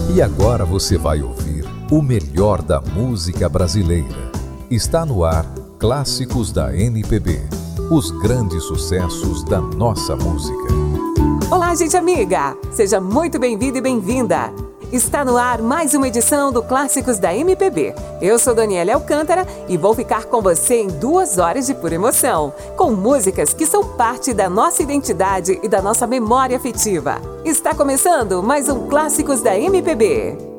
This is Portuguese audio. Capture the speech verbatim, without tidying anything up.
E agora você vai ouvir o melhor da música brasileira. Está no ar Clássicos da M P B. Os grandes sucessos da nossa música. Olá, gente amiga! Seja muito bem-vindo e bem-vinda! Está no ar mais uma edição do Clássicos da M P B. Eu sou Daniela Alcântara e vou ficar com você em duas horas de pura emoção, com músicas que são parte da nossa identidade e da nossa memória afetiva. Está começando mais um Clássicos da M P B.